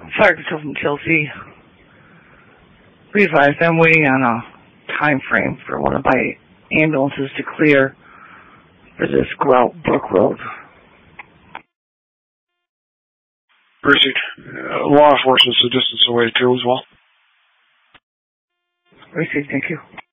Fire Control from Chelsea. Be advised, I'm waiting on a time frame for one of my ambulances to clear for this Grout Brook Road. Precinct. Law enforcement's a distance away too as well. Precinct, thank you.